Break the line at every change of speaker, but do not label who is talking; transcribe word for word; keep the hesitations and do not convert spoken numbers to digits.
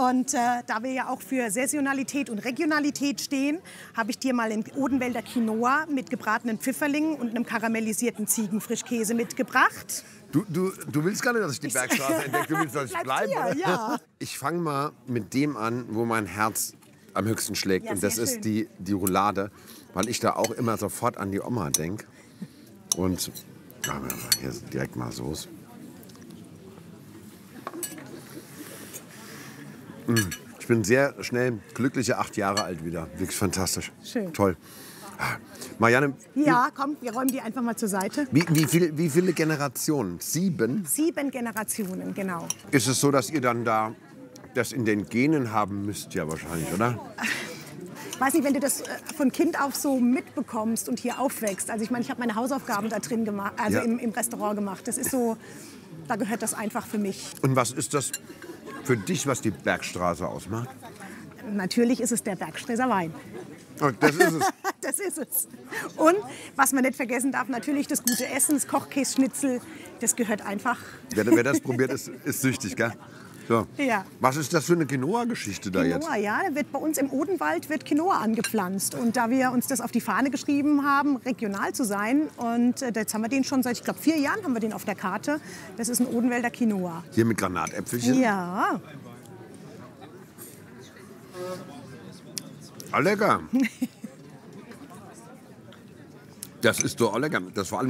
Und äh, da wir ja auch für Saisonalität und Regionalität stehen, habe ich dir mal den Odenwälder Quinoa mit gebratenen Pfifferlingen und einem karamellisierten Ziegenfrischkäse mitgebracht.
Du, du, du willst gar nicht, dass ich die Bergstraße entdecke, du willst, dass ich bleibe.
Hier, ja.
Ich fange mal mit dem an, wo mein Herz am höchsten schlägt.
Ja,
und das
sehr
ist
schön.
die, die Roulade, weil ich da auch immer sofort an die Oma denke. Und ja, hier ist direkt mal Soße. Mm. Ich bin sehr schnell glückliche acht Jahre alt wieder. Wirklich fantastisch.
Schön.
Toll. Marianne,
Ja, komm, wir räumen die einfach mal zur Seite.
wie, wie, viel, wie viele Generationen? Sieben?
Sieben Generationen, genau.
Ist es so, dass ihr dann da das in den Genen haben müsst, ja wahrscheinlich, oder?
Ich weiß nicht, wenn du das äh, von Kind auf so mitbekommst und hier aufwächst. Also ich meine, ich habe meine Hausaufgaben da drin gemacht, also
Ja.
im, im Restaurant gemacht. Das ist so, da gehört das einfach für mich.
Und was ist das für dich, was die Bergstraße ausmacht?
Natürlich ist es der Bergstreser Wein.
Oh, das ist es.
Das ist es. Und was man nicht vergessen darf, natürlich das gute Essen, das Kochkässchnitzel, das gehört einfach.
Wer, wer das probiert, ist, ist süchtig, gell? So.
Ja.
Was ist das für eine Quinoa-Geschichte da jetzt?
Quinoa, ja, da wird bei uns im Odenwald wird Quinoa angepflanzt. Und da wir uns das auf die Fahne geschrieben haben, regional zu sein, und äh, jetzt haben wir den schon seit, ich glaube, vier Jahren haben wir den auf der Karte. Das ist ein Odenwälder Quinoa.
Hier mit Granatäpfelchen?
Ja.
Ah, lecker. Das ist doch lecker. Das vor allem